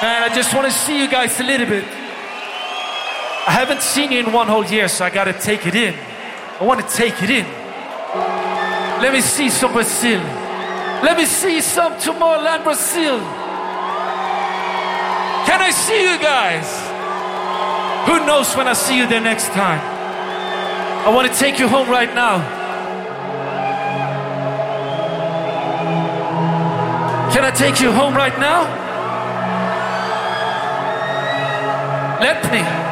And I just want to see you guys a little bit. I haven't seen you in one whole year, so I gotta take it in. I want to take it in. Let me see some Brazil. Let me see some Tomorrowland Brazil. Can I see you guys? Who knows when I see you there next time? I want to take you home right now. Can I take you home right now? Let me.